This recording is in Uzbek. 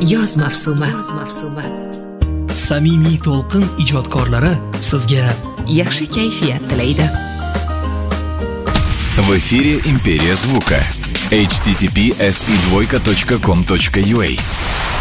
yoz mavsumi. Samimiy to'lqin ijodkorlari sizga yaxshi kayfiyat tilaydi. В эфире «Империя звука». https://com.ua